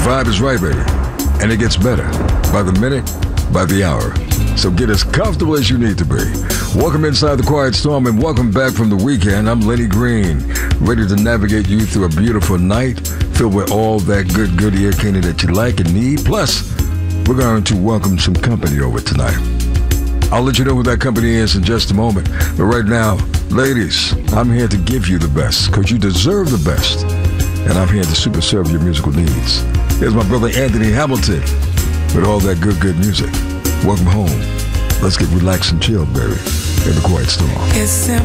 vibe is right, baby. And it gets better by the minute, by the hour. So get as comfortable as you need to be. Welcome inside the Quiet Storm and welcome back from the weekend. I'm Lenny Green, ready to navigate you through a beautiful night filled with all that good ear candy that you like and need. Plus, we're going to welcome some company over tonight. I'll let you know who that company is in just a moment. But right now, ladies, I'm here to give you the best because you deserve the best. And I'm here to super serve your musical needs. Here's my brother Anthony Hamilton with all that good music. Welcome home. Let's get relaxed and chill, baby, in the Quiet Storm.